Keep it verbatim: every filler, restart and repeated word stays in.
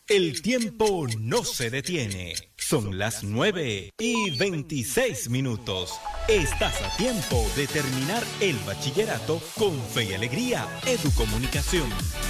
El tiempo no se detiene. Son las nueve y veintiséis minutos. Estás a tiempo de terminar el bachillerato con fe y alegría. Educomunicación.